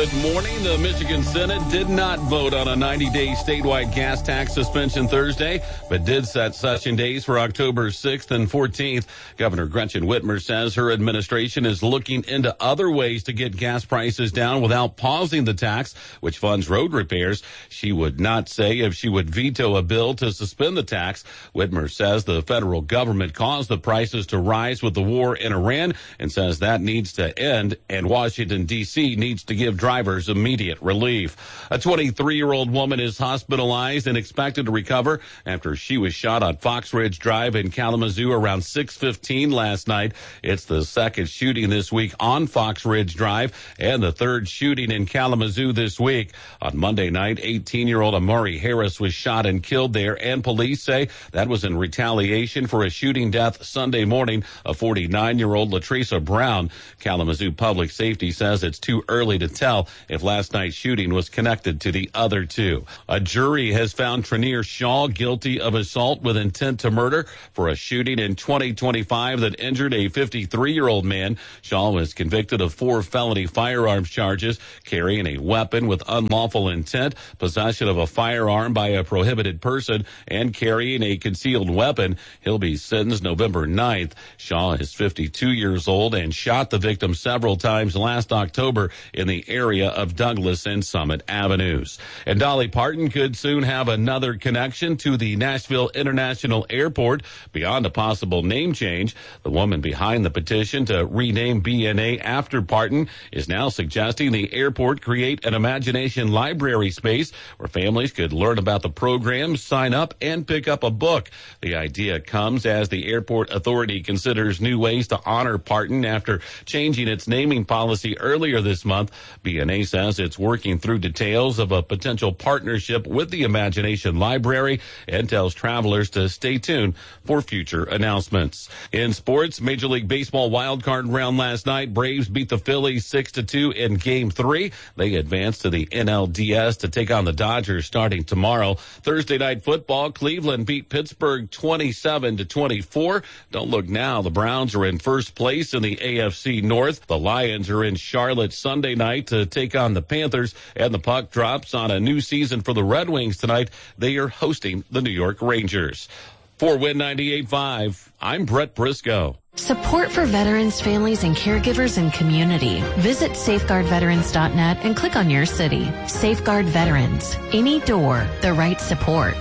Good morning. The Michigan Senate did not vote on a 90-day statewide gas tax suspension Thursday, but did set session days for October 6th and 14th. Governor Gretchen Whitmer says her administration is looking into other ways to get gas prices down without pausing the tax, which funds road repairs. She would not say if she would veto a bill to suspend the tax. Whitmer says the federal government caused the prices to rise with the war in Iran and says that needs to end, and Washington, D.C. needs to give drivers immediate relief. A 23-year-old woman is hospitalized and expected to recover after she was shot on Fox Ridge Drive in Kalamazoo around 6:15 last night. It's the second shooting this week on Fox Ridge Drive and the third shooting in Kalamazoo this week. On Monday night, 18-year-old Amari Harris was shot and killed there, and police say that was in retaliation for a shooting death Sunday morning of 49-year-old Latresa Brown. Kalamazoo Public Safety says it's too early to tell if last night's shooting was connected to the other two. A jury has found Trenier Shaw guilty of assault with intent to murder for a shooting in 2025 that injured a 53-year-old man. Shaw was convicted of 4 felony firearms charges: carrying a weapon with unlawful intent, possession of a firearm by a prohibited person, and carrying a concealed weapon. He'll be sentenced November 9th. Shaw is 52 years old and shot the victim several times last October in the area of Douglas and Summit Avenues. And Dolly Parton could soon have another connection to the Nashville International Airport beyond a possible name change. The woman behind the petition to rename BNA after Parton is now suggesting the airport create an imagination library space where families could learn about the program, sign up, and pick up a book. The idea comes as the airport authority considers new ways to honor Parton after changing its naming policy earlier this month. BNA says it's working through details of a potential partnership with the Imagination Library and tells travelers to stay tuned for future announcements. In sports, Major League Baseball wildcard round last night. Braves beat the Phillies 6-2 in Game 3. They advance to the NLDS to take on the Dodgers starting tomorrow. Thursday night football, Cleveland beat Pittsburgh 27-24. Don't look now. The Browns are in first place in the AFC North. The Lions are in Charlotte Sunday night to take on the Panthers, and the puck drops on a new season for the Red Wings tonight. They are hosting the New York Rangers. For Win 98.5, I'm Brett Briscoe. Support for veterans, families, and caregivers and community. Visit safeguardveterans.net and click on your city. Safeguard Veterans. Any door, the right support.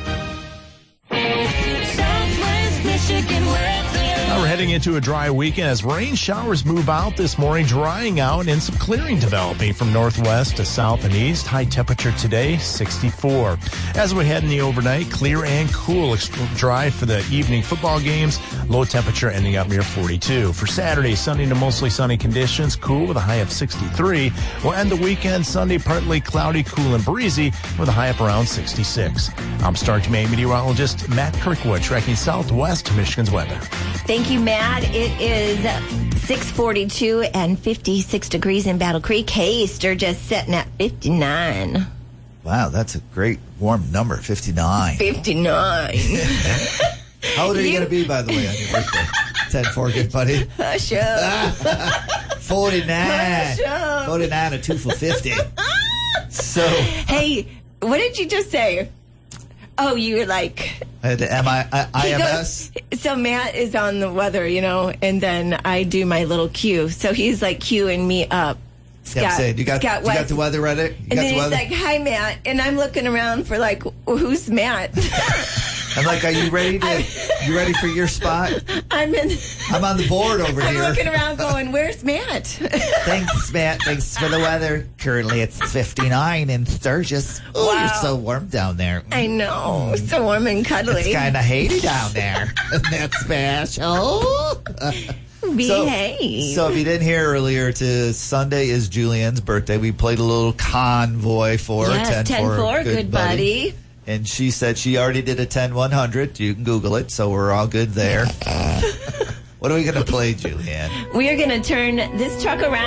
Southwest Michigan weather. We're heading into a dry weekend as rain showers move out this morning, drying out, and some clearing developing from northwest to south and east. High temperature today, 64. As we head in the overnight, clear and cool, dry for the evening football games. Low temperature ending up near 42. For Saturday, sunny to mostly sunny conditions, cool with a high of 63. We'll end the weekend Sunday, partly cloudy, cool and breezy with a high up around 66. I'm Star Command meteorologist Matt Kirkwood, tracking southwest Michigan's weather. Thank you, Matt. It is 6:42 and 56 degrees in Battle Creek. Hey, Sturgis sitting at 59. Wow, that's a great warm number, 59. 59. How old are you going to be, by the way, on your birthday? 10-4, good buddy. Hush up. 49. Hush up. 49, a 2 for 50. So. Hey, what did you just say? Oh, you were like... IMS? So Matt is on the weather, and then I do my little cue. So he's like cueing me up. Scott, saying, you got the weather ready? And then he's like, hi, Matt. And I'm looking around for like, who's Matt? I'm like, are you ready you ready for your spot? I'm on the board over here. I'm looking around going, where's Matt? Thanks, Matt. Thanks for the weather. Currently it's 59 in Sturgis. Oh, wow. You're so warm down there. I know. So warm and cuddly. It's kind of hazy down there. Isn't that special? Behave. So if you didn't hear earlier, Sunday is Julian's birthday. We played a little convoy for her. Yes, 10-4, good buddy. And she said she already did a 10-100. You can Google it, so we're all good there. What are we going to play, Julianne? We are going to turn this truck around.